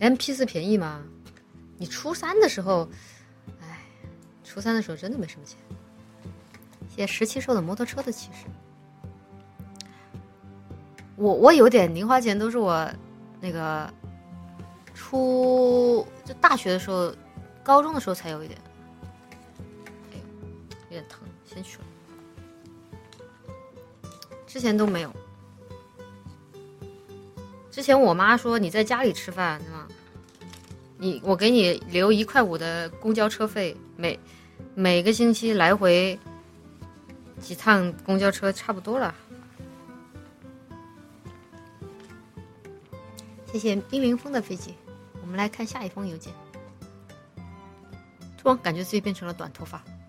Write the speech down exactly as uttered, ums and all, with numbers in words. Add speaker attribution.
Speaker 1: M P 四便宜吗？你初三的时候，哎，初三的时候真的没什么钱。谢谢十七兽的摩托车的骑士。我我有点零花钱都是我那个初就大学的时候，高中的时候才有一点。哎呦，有点疼，先去了。之前都没有。之前我妈说你在家里吃饭，对吗？你我给你留一块五的公交车费，每每个星期来回几趟公交车差不多了。谢谢冰云峰的飞机。我们来看下一封邮件。突然感觉自己变成了短头发。